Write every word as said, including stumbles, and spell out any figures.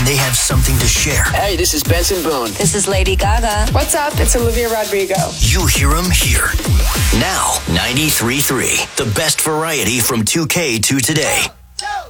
they have something to share. Hey, this is Benson Boone. This is Lady Gaga. What's up? It's Olivia Rodrigo. You hear them here. Now, ninety-three point three, the best variety from two K to today.